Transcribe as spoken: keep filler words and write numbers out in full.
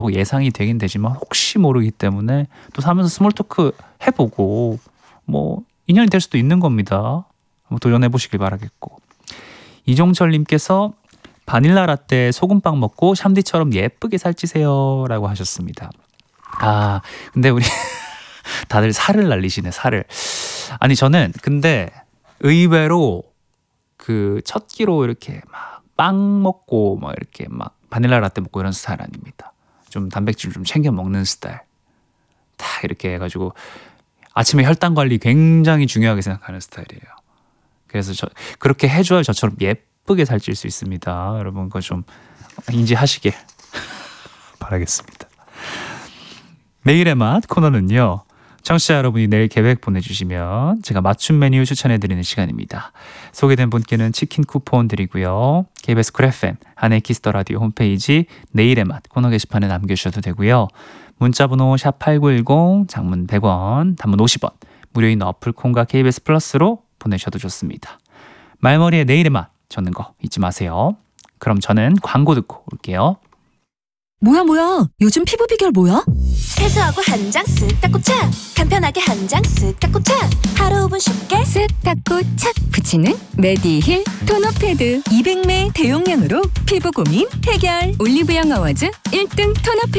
예상이 되긴 되지만 혹시 모르기 때문에 또 사면서 스몰 토크 해보고 뭐 인연이 될 수도 있는 겁니다. 한번 도전해 보시길 바라겠고. 이종철님께서 바닐라 라떼 소금빵 먹고 샴디처럼 예쁘게 살찌세요 라고 하셨습니다. 아 근데 우리 다들 살을 날리시네. 살을. 아니 저는 근데 의외로 그 첫 끼로 이렇게 막 빵 먹고 막 이렇게 막 바닐라 라떼 먹고 이런 스타일 아닙니다. 좀 단백질 좀 챙겨 먹는 스타일. 다 이렇게 해가지고 아침에 혈당 관리 굉장히 중요하게 생각하는 스타일이에요. 그래서 저 그렇게 해줘야 저처럼 예쁘게 살찔 수 있습니다. 여러분 그거 좀 인지하시길 바라겠습니다. 내일의 맛 코너는요. 청취자 여러분이 내일 계획 보내주시면 제가 맞춤 메뉴 추천해드리는 시간입니다. 소개된 분께는 치킨 쿠폰 드리고요. 케이비에스 쿨 에프엠 한의 키스더 라디오 홈페이지 내일의 맛 코너 게시판에 남겨주셔도 되고요. 문자번호 샵 팔구일공, 장문 백 원, 단문 오십 원, 무료인 어플 콩과 케이비에스 플러스로 보내셔도 좋습니다. 말머리에 내일의 맛 적는 거 잊지 마세요. 그럼 저는 광고 듣고 올게요. 뭐야 뭐야 요즘 피부 비결 뭐야? 세수하고 한 장 쓱 닦고 착 간편하게 한 장 쓱 닦고 착 하루 오 분 쉽게 쓱 닦고 착 붙이는 메디힐 토너 패드 이백 매 대용량으로 피부 고민 해결 올리브영 어워즈 일 등 토너 패드